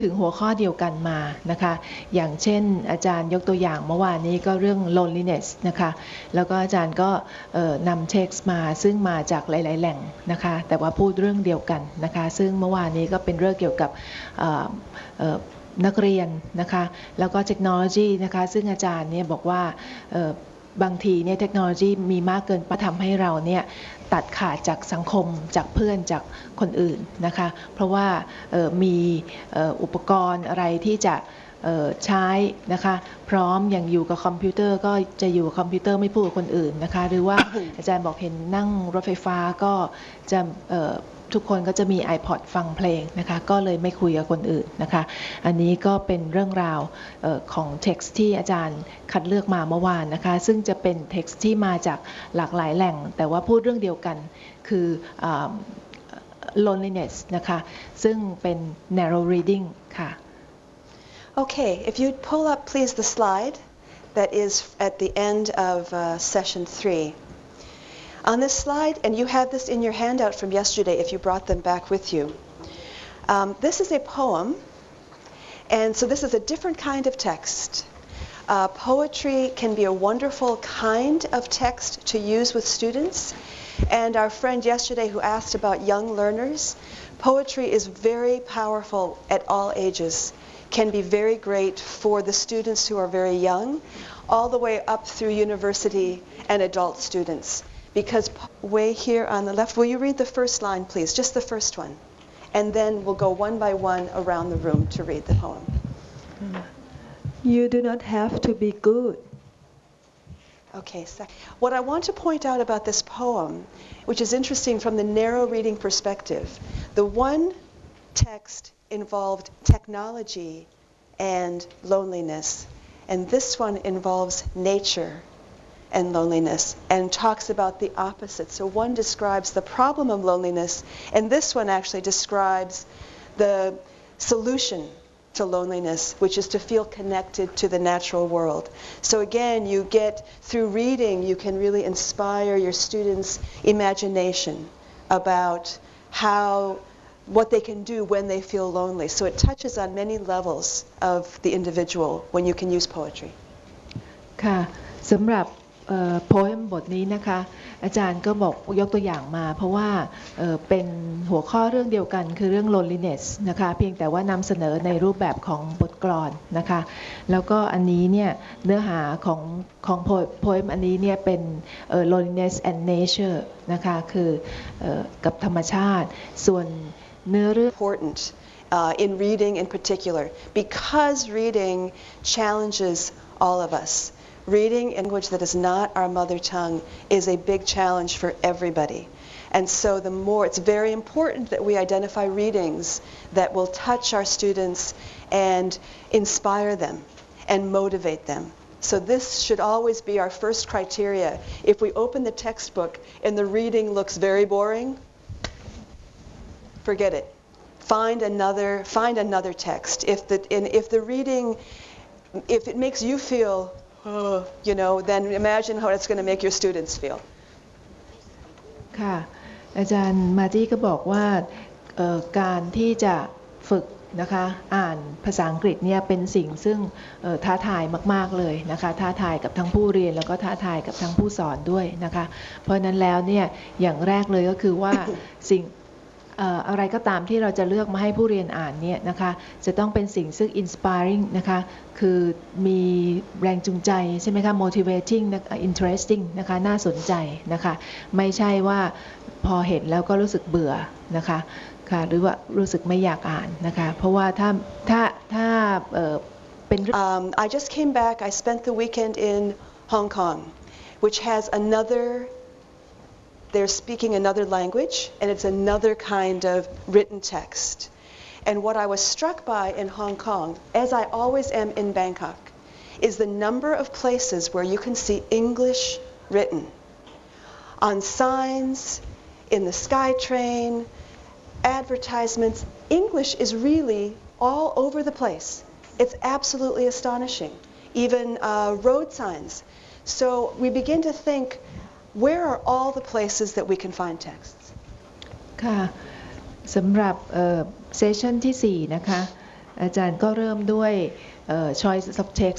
ถึงหัวข้อเดียวกันมานะคะอย่างเช่นอาจารย์ยกตัวอย่างเมื่อวานนี้ก็เรื่อง loneliness นะคะแล้วก็อาจารย์ก็นำเท็กซ์มาซึ่งมาจากหลายๆแหล่งนะคะแต่ว่าพูดเรื่องเดียวกันนะคะซึ่งเมื่อวานนี้ก็เป็นเรื่องเกี่ยวกับนักเรียนนะคะแล้วก็เทคโนโลยีนะคะซึ่งอาจารย์เนี่ยบอกว่าบางทีเนี่ยเทคโนโลยีมีมากเกินไปทำให้เราเนี่ยตัดขาดจากสังคมจากเพื่อนจากคนอื่นนะคะเพราะว่ามีอุปกรณ์อะไรที่จะใช้นะคะพร้อมอย่างอยู่กับคอมพิวเตอร์ก็จะอยู่กับคอมพิวเตอร์ไม่พูดกับคนอื่นนะคะหรือว่า อาจารย์บอกเห็นนั่งรถไฟฟ้าก็จะทุกคนก็จะมี iPod ฟังเพลงนะคะก็เลยไม่คุยกับคนอื่นนะคะอันนี้ก็เป็นเรื่องราวของ text ที่อาจารย์คัดเลือกมาเมื่อวานนะคะซึ่งจะเป็น text ที่มาจากหลากหลายแหล่งแต่ว่าพูดเรื่องเดียวกันคือ loneliness นะคะซึ่งเป็น narrow reading ค่ะ Okay, if you'd pull up please the slide that is at the end of session 3. On this slide, and you have this in your handout from yesterday if you brought them back with you, this is a poem, and so this is a different kind of text. Poetry can be a wonderful kind of text to use with students, and our friend yesterday who asked about young learners, poetry is very powerful at all ages, can be very great for the students who are very young, all the way up through university and adult students. Because way here on the left, will you read the first line, please? Just the first one. And then we'll go one by one around the room to read the poem. You do not have to be good. Okay, so what I want to point out about this poem, which is interesting from the narrow reading perspective, the one text involved technology and loneliness, and this one involves nature and loneliness and talks about the opposite. So one describes the problem of loneliness, and this one actually describes the solution to loneliness, which is to feel connected to the natural world. So again, you get, through reading, you can really inspire your students' imagination about what they can do when they feel lonely. So it touches on many levels of the individual when you can use poetry. ค่ะสำหรับโพเอมบทนี้นะคะอาจารย์ก็บอกยกตัวอย่างมาเพราะว่าเป็นหัวข้อเรื่องเดียวกันคือเรื่อง loneliness นะคะเพียงแต่ว่านำเสนอในรูปแบบของบทกลอนนะคะแล้วก็อันนี้เนี่ยเนื้อหาของโพเอมอันนี้เนี่ยเป็นloneliness and nature นะคะคือกับธรรมชาติส่วนเนื้อเรื่อง important in reading in particular because reading challenges all of us. Reading a language that is not our mother tongue is a big challenge for everybody. And so it's very important that we identify readings that will touch our students and inspire them and motivate them. So this should always be our first criteria. If we open the textbook and the reading looks very boring, forget it. Find another text. If the reading, if it makes you feel then imagine how it's going to make your students feel. ค่ะอาจารย์มาจี้ก็บอกว่าการที่จะฝึกนะคะอ่านภาษาอังกฤษเนี่ยเป็นสิ่งซึ่งท้าทายมากๆเลยนะคะท้าทายกับทั้งผู้เรียนแล้วก็ท้าทายกับทั้งผู้สอนด้วยนะคะเพราะนั้นแล้วเนี่ยอย่างแรกเลยก็คือว่าสิ่งอะไรก็ตามที่เราจะเลือกมาให้ผู้เรียนอ่านเนี่ยนะคะจะต้องเป็นสิ่งซึ่ง inspiring นะคะคือมีแรงจูงใจใช่ไหมคะ motivating interesting นะคะน่าสนใจนะคะไม่ใช่ว่าพอเห็นแล้วก็รู้สึกเบื่อนะคะค่ะหรือว่ารู้สึกไม่อยากอ่านนะคะเพราะว่าถ้าเป็น I just came back. I spent the weekend in Hong Kong, which has they're speaking another language, and it's another kind of written text. And what I was struck by in Hong Kong, as I always am in Bangkok, is the number of places where you can see English written. On signs, in the SkyTrain, advertisements, English is really all over the place. It's absolutely astonishing. Even road signs. So we begin to think, where are all the places that we can find texts? ค่ะสำหรับเซสชันที่4นะคะอาจารย์ก็เริ่มด้วยchoice of text